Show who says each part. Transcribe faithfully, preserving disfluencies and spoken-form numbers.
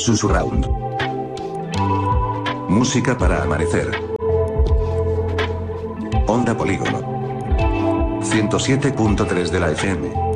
Speaker 1: Susurround. Música para amanecer. Onda Polígono. ciento siete punto tres de la F M.